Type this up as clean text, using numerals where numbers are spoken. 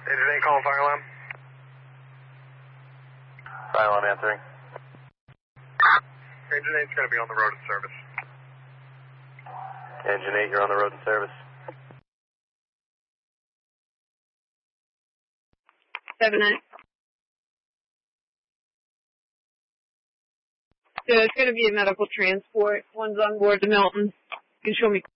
Agent 8 calling fire alarm. Fire alarm answering. Agent 8's going to be on the road in service. Engine 8, you're on the road in service. 7-9. So it's going to be a medical transport. One's on board the Milton. You can show me